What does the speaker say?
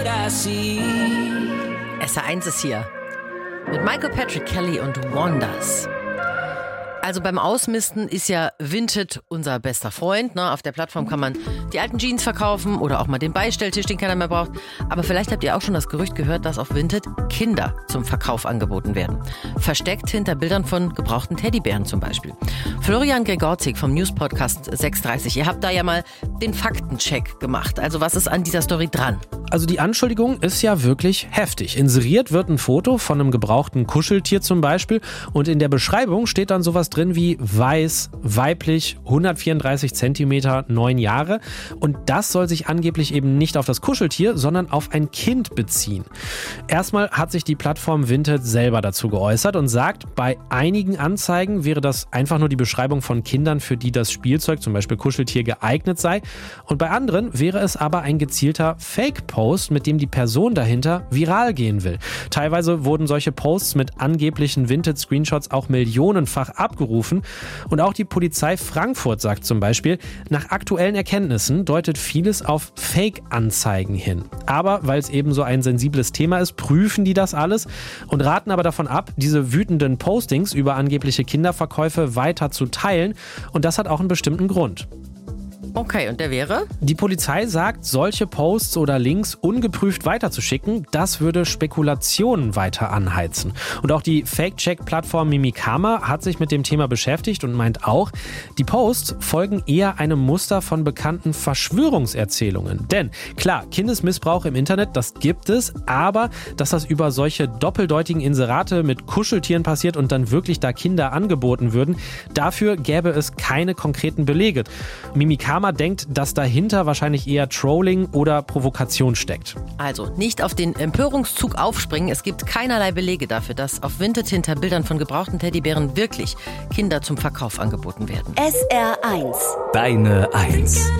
SR1 ist hier mit Michael Patrick Kelly und Wonders. Also beim Ausmisten ist ja Vinted unser bester Freund. Ne? Auf der Plattform kann man die alten Jeans verkaufen oder auch mal den Beistelltisch, den keiner mehr braucht. Aber vielleicht habt ihr auch schon das Gerücht gehört, dass auf Vinted Kinder zum Verkauf angeboten werden. Versteckt hinter Bildern von gebrauchten Teddybären zum Beispiel. Florian Gregorczyk vom News-Podcast 630. Ihr habt da ja mal den Faktencheck gemacht. Also was ist an dieser Story dran? Also die Anschuldigung ist ja wirklich heftig. Inseriert wird ein Foto von einem gebrauchten Kuscheltier zum Beispiel und in der Beschreibung steht dann sowas drin wie weiß, weiblich, 134 Zentimeter, 9 Jahre. Und das soll sich angeblich eben nicht auf das Kuscheltier, sondern auf ein Kind beziehen. Erstmal hat sich die Plattform Vinted selber dazu geäußert und sagt, bei einigen Anzeigen wäre das einfach nur die Beschreibung von Kindern, für die das Spielzeug, zum Beispiel Kuscheltier, geeignet sei. Und bei anderen wäre es aber ein gezielter Fake-Post, mit dem die Person dahinter viral gehen will. Teilweise wurden solche Posts mit angeblichen Vinted-Screenshots auch millionenfach abgerufen. Und auch die Polizei Frankfurt sagt zum Beispiel, nach aktuellen Erkenntnissen deutet vieles auf Fake-Anzeigen hin. Aber weil es eben so ein sensibles Thema ist, prüfen die das alles und raten aber davon ab, diese wütenden Postings über angebliche Kinderverkäufe weiter zu teilen. Und das hat auch einen bestimmten Grund. Okay, und der wäre? Die Polizei sagt, solche Posts oder Links ungeprüft weiterzuschicken, das würde Spekulationen weiter anheizen. Und auch die Fake-Check-Plattform Mimikama hat sich mit dem Thema beschäftigt und meint auch, die Posts folgen eher einem Muster von bekannten Verschwörungserzählungen. Denn klar, Kindesmissbrauch im Internet, das gibt es, aber dass das über solche doppeldeutigen Inserate mit Kuscheltieren passiert und dann wirklich da Kinder angeboten würden, dafür gäbe es keine konkreten Belege. Mimikama denkt, dass dahinter wahrscheinlich eher Trolling oder Provokation steckt. Also nicht auf den Empörungszug aufspringen. Es gibt keinerlei Belege dafür, dass auf Vinted hinter Bildern von gebrauchten Teddybären wirklich Kinder zum Verkauf angeboten werden. SR1. Deine Eins.